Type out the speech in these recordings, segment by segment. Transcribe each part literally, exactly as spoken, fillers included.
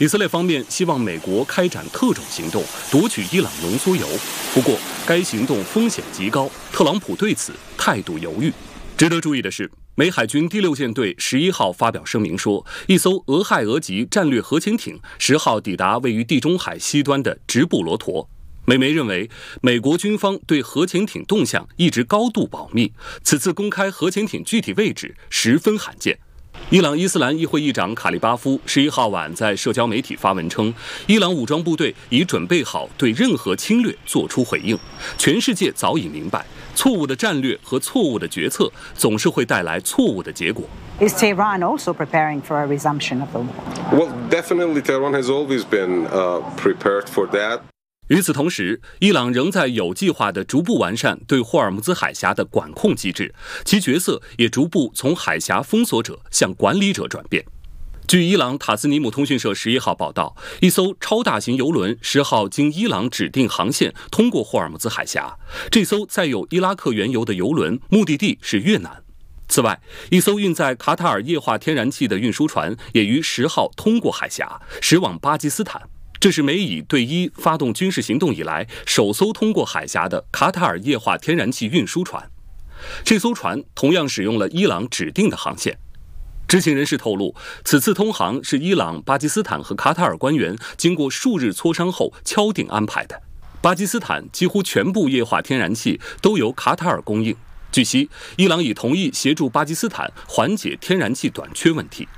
以色列方面希望美国开展特种行动，夺取伊朗浓缩油。不过，该行动风险极高，特朗普对此态度犹豫。值得注意的是，美海军第六舰队十一号发表声明说，一艘俄亥俄级战略核潜艇十号抵达位于地中海西端的直布罗陀。美媒认为，美国军方对核潜艇动向一直高度保密，此次公开核潜艇具体位置十分罕见。伊朗伊斯兰议会议长卡利巴夫十一号晚在社交媒体发文称，伊朗武装部队已准备好对任何侵略作出回应。全世界早已明白，错误的战略和错误的决策总是会带来错误的结果。 Is Tehran also preparing for a resumption of the war? Well, definitely Tehran has always been uh, prepared for that. 与此同时，伊朗仍在有计划地逐步完善对霍尔木兹海峡的管控机制，其角色也逐步从海峡封锁者向管理者转变。据伊朗塔斯尼姆通讯社十一号报道，一艘超大型油轮十号经伊朗指定航线通过霍尔木兹海峡，这艘载有伊拉克原油的油轮目的地是越南。此外，一艘运载卡塔尔液化天然气的运输船也于十号通过海峡，驶往巴基斯坦。这是美以对伊发动军事行动以来首艘通过海峡的卡塔尔液化天然气运输船。这艘船同样使用了伊朗指定的航线。知情人士透露，此次通航是伊朗、巴基斯坦和卡塔尔官员经过数日磋商后敲定安排的。巴基斯坦几乎全部液化天然气都由卡塔尔供应。据悉，伊朗已同意协助巴基斯坦缓解天然气短缺问题。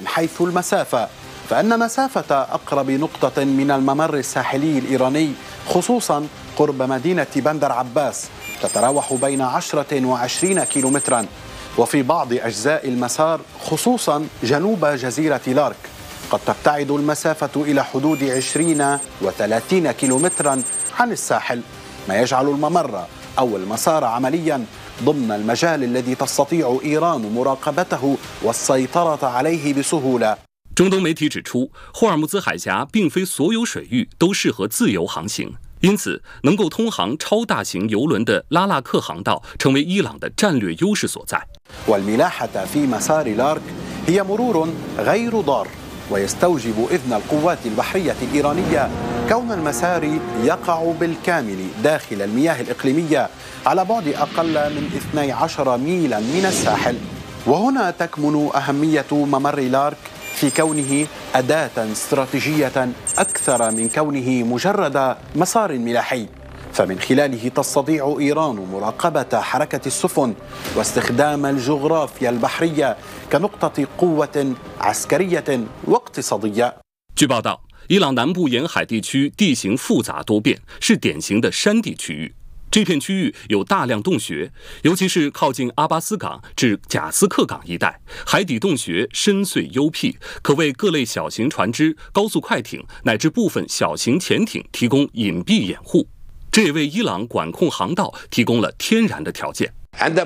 فإن مسافة أقرب نقطة من الممر الساحلي الإيراني خصوصا قرب مدينة بندر عباس تتراوح بين عشرة وعشرين كيلومترا وفي بعض أجزاء المسار خصوصا جنوب جزيرة لارك قد تبتعد المسافة إلى حدود عشرين وثلاثين كيلومترا عن الساحل ما يجعل الممر أو المسار عمليا ضمن المجال الذي تستطيع إيران مراقبته والسيطرة عليه بسهولة。 中东媒体指出，霍尔木兹海峡并非所有水域都适合自由航行，因此能够通航超大型油轮的拉纳克航道成为伊朗的战略优势所在。 والملاحة في مسار لارك هي مرور غير ضار ويستوجب إذن القوات البحرية الإيرانية كون المسار يقع بالكامل داخل المياه الإقليمية على بعد أقل من اثني عشر ميلا من الساحل وهنا تكمن أهمية ممر لارك في كونه أداة استراتيجية أكثر من كونه مجرد مسار ملاحي فمن خلاله تستطيع إيران مراقبة حركة السفن واستخدام الجغرافيا البحرية كنقطة قوة عسكرية واقتصادية。 据报道，伊朗南部沿海地区地形复杂多变，是典型的山地区域。这片区域有大量洞穴，尤其是靠近阿巴斯港至贾斯克港一带，海底洞穴深邃幽僻，可为各类小型船只、高速快艇乃至部分小型潜艇提供隐蔽掩护。这也为伊朗管控航道提供了天然的条件。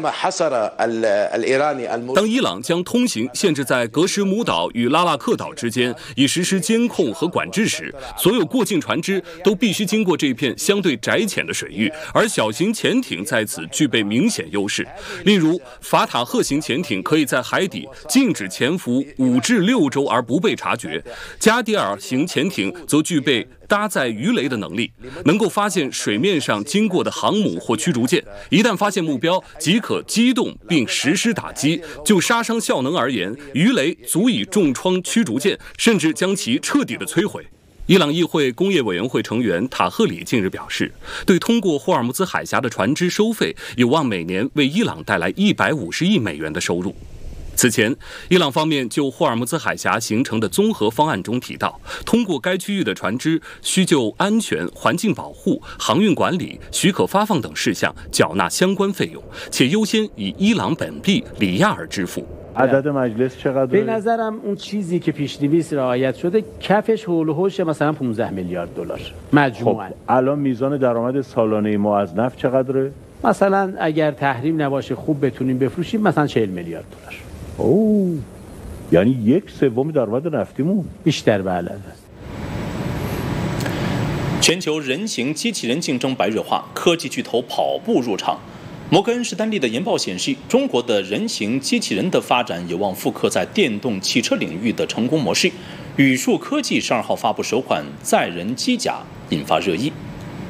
当伊朗将通行限制在格什姆岛与拉纳克岛之间，以实施监控和管制时，所有过境船只都必须经过这片相对窄浅的水域，而小型潜艇在此具备明显优势。例如，法塔赫型潜艇可以在海底静止潜伏五至六周而不被察觉，加迪尔型潜艇则具备搭载鱼雷的能力，能够发现水面上经过的航母或驱逐舰，一旦发现目标，即可机动并实施打击。就杀伤效能而言，鱼雷足以重创驱逐舰，甚至将其彻底的摧毁。伊朗议会工业委员会成员塔赫里近日表示，对通过霍尔木兹海峡的船只收费有望每年为伊朗带来一百五十亿美元的收入。此前，伊朗方面就霍尔木兹海峡形成的综合方案中提到，通过该区域的船只需就安全、环境保护、航运管理、许可发放等事项缴纳相关费用，且优先以伊朗本币里亚尔支付。 عدد مجلس چقدره؟ به نظرم اون چیزی که پیش‌نویس رعایت شده کفش حول و حوش مثلا پانزده میلیارد دلار مجموعاً. الان میزان درآمد سالانه ما از نفت چقدره؟ مثلا اگر تحریم نباشه خوب بتونیم بفروشیم مثلا چهل میلیارد دلار. اوه یعنی یک سوم درآمد نفتیمون بیشتر بله. 全球人形机器人竞争白热化，科技巨头跑步入场。摩根士丹利的研报显示，中国的人形机器人的发展有望复刻在电动汽车领域的成功模式。 宇树科技十二号发布首款载人机甲，引发热议。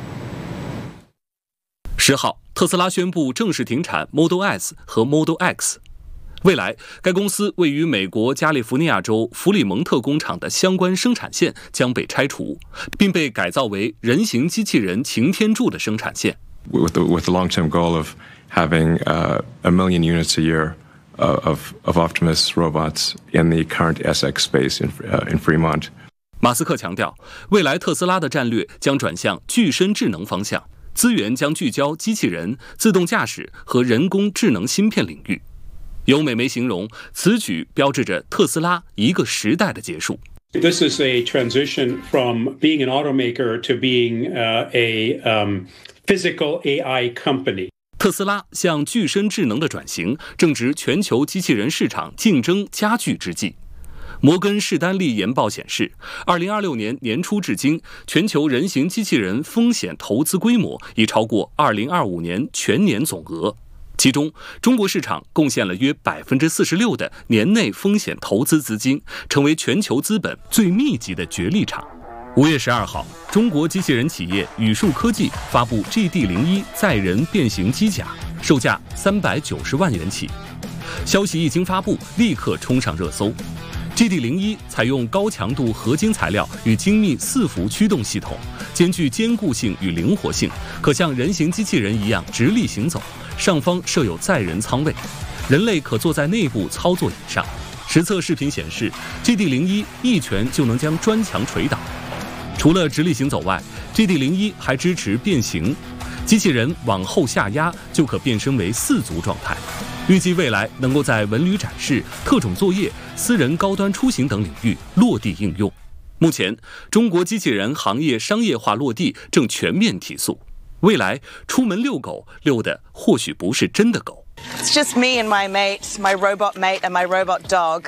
十号，特斯拉宣布正式停产 Model S 和 Model X。未来，该公司位于美国加利福尼亚州弗里蒙特工厂的相关生产线将被拆除，并被改造为人形机器人擎天柱的生产线。 With the, with the long-term goal of having uh, a million units a year uh, of, of Optimus robots in the current S X space in, uh, in Fremont. 马斯克强调，未来特斯拉的战略将转向具身智能方向，资源将聚焦机器人、自动驾驶和人工智能芯片领域。有美媒形容，此举标志着特斯拉一个时代的结束。 This is a transition from being an automaker to being uh, a um, physical A I company. 特斯拉向具身智能的转型，正值全球机器人市场竞争加剧之际。摩根士丹利研报显示，二零二六年年初至今，全球人形机器人风险投资规模已超过二零二五年全年总额。其中，中国市场贡献了约百分之四十六的年内风险投资资金，成为全球资本最密集的角力场。五月十二号，中国机器人企业宇树科技发布 G D 零一载人变形机甲，售价三百九十万元起。消息一经发布，立刻冲上热搜。G D 零一采用高强度合金材料与精密四幅驱动系统，兼具坚固性与灵活性，可像人形机器人一样直立行走。上方设有载人舱位，人类可坐在内部操作椅上。实测视频显示 ，G D 零一一拳就能将砖墙锤倒。除了直立行走外 ，G D 零一还支持变形，机器人往后下压就可变身为四足状态。预计未来能够在文旅展示、特种作业、私人高端出行等领域落地应用。目前，中国机器人行业商业化落地正全面提速。未来出门遛狗，遛的或许不是真的狗。 It's just me and my mate, my robot mate and my robot dog,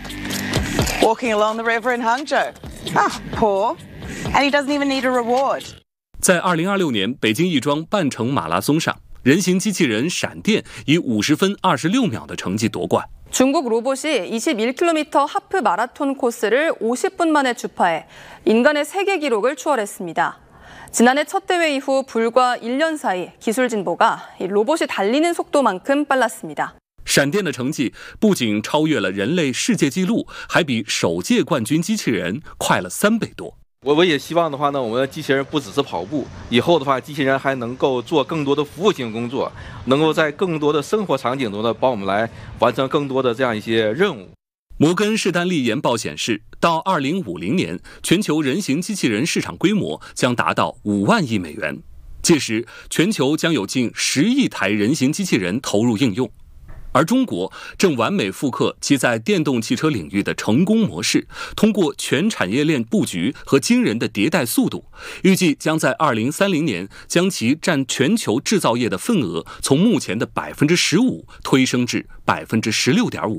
walking along the river in Hangzhou. Ah, poor. And he doesn't even need a reward. 在二零二六年北京亦庄半程马拉松上，人形机器人闪电以五十分二十六秒的成绩夺冠。 중국 로봇이 이십일 킬로미터 하프 마라톤 코스를 오십 분 만에 주파해 인간의 세계 기록을 추월했습니다. 지난해 첫 대회 이후 불과 일 년 사이 기술 진보가 로봇이 달리는 속도만큼 빨랐습니다. 闪电的成绩不仅超越了人类世界纪录，还比首届冠军机器人快了三倍多。 我我也希望的话呢，我们的机器人不只是跑步，以后的话，机器人还能够做更多的服务性工作，能够在更多的生活场景中呢，帮我们来完成更多的这样一些任务。 摩根士丹利研报显示，到二零五零年，全球人形机器人市场规模将达到五万亿美元。届时，全球将有近十亿台人形机器人投入应用。而中国正完美复刻其在电动汽车领域的成功模式，通过全产业链布局和惊人的迭代速度，预计将在二零三零年将其占全球制造业的份额从目前的百分之十五推升至百分之十六点五。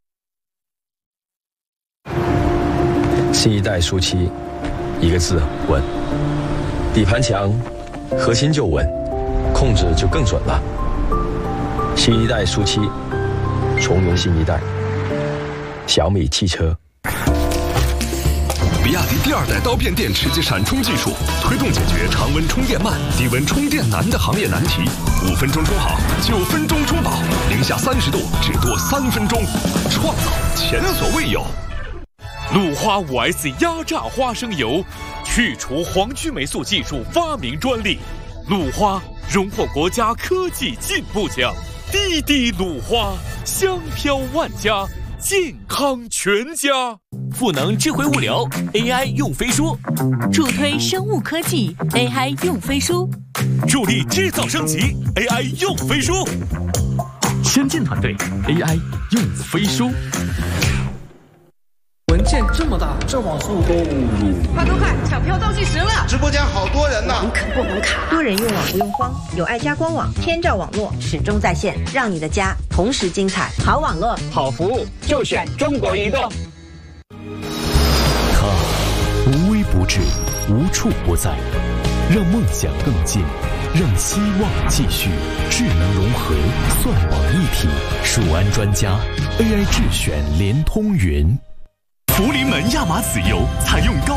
新一代舒七，一个字稳。底盘强，核心就稳，控制就更准了。新一代舒七，重圆新一代。小米汽车。 比亚迪第二代刀片电池及闪充技术，推动解决常温充电慢、低温充电难的行业难题。五分钟充好，九分钟充饱，零下三十度只多三分钟，创造前所未有。 鲁花 五 S 压榨花生油，去除黄曲霉素技术发明专利。鲁花荣获国家科技进步奖。滴滴鲁花，香飘万家，健康全家。赋能智慧物流 ，A I 用飞书； 助推生物科技 ，A I 用飞书； 助力制造升级 ，A I 用飞书。先进团队 ，A I 用飞书。 文件这么大，这网速够入。 快快快，抢票倒计时了！ 直播间好多人呢。 网可不能卡， 多人用网不用慌，有爱家官网，天照网络始终在线，让你的家同时精彩。好网络， 好服务，就选中国移动。 它无微不至，无处不在，让梦想更近，让希望继续。智能融合，算网一体，数安专家 ，A I 智选联通云。 福临门亚麻籽油采用高